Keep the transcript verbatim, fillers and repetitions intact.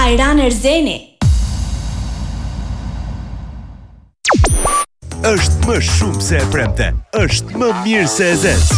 Ajran Erzeni. Është më shumë se e premte, është më mirë se e zez.